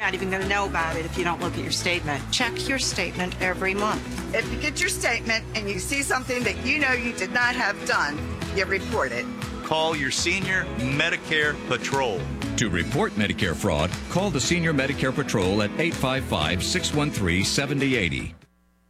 not even going to know about it if you don't look at your statement. Check your statement every month. If you get your statement and you see something that you know you did not have done, you report it. Call your Senior Medicare Patrol. To report Medicare fraud, call the Senior Medicare Patrol at 855-613-7080.